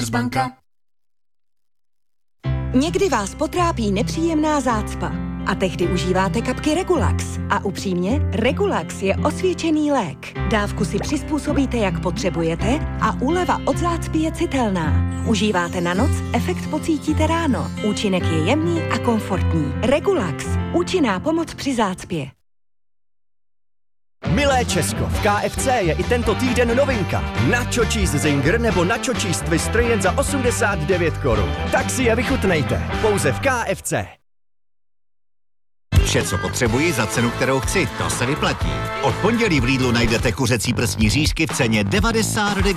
Komercbanka. Někdy vás potrápí nepříjemná zácpa a tehdy užíváte kapky Regulax. A upřímně, Regulax je osvědčený lék. Dávku si přizpůsobíte, jak potřebujete a úleva od zácpy je citelná. Užíváte na noc, efekt pocítíte ráno. Účinek je jemný a komfortní. Regulax. Účinná pomoc při zácpě. Milé Česko, v KFC je i tento týden novinka. Nacho Cheese Zinger nebo Nacho Cheese Twister jen za 89 korun. Tak si je vychutnejte. Pouze v KFC. Vše, co potřebuji za cenu, kterou chci, to se vyplatí. Od pondělí v Lidlu najdete kuřecí prsní řízky v ceně 99